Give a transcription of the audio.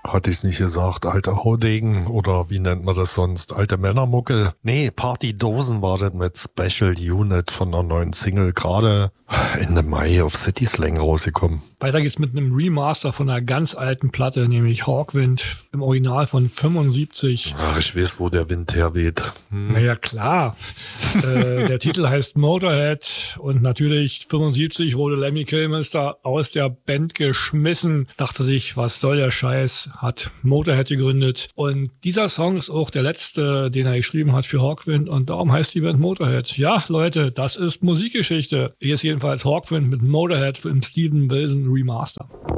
Hatte ich's nicht gesagt, alte Haudegen oder wie nennt man das sonst? Alte Männermucke? Nee, Partydosen war das mit Special Unit von einer neuen Single, gerade Ende Mai auf City Slang rausgekommen. Weiter geht's mit einem Remaster von einer ganz alten Platte, nämlich Hawkwind, im Original von 75. Ach, ich weiß, wo der Wind herweht. Naja, klar. Der Titel heißt Motorhead und natürlich 75 wurde Lemmy Kilmister aus der Band geschmissen. Dachte sich, was soll der Scheiß, hat Motorhead gegründet. Und dieser Song ist auch der letzte, den er geschrieben hat für Hawkwind und darum heißt die Band Motorhead. Ja, Leute, das ist Musikgeschichte. Hier ist jedenfalls Hawkwind mit Motorhead im Steven Wilson Remaster.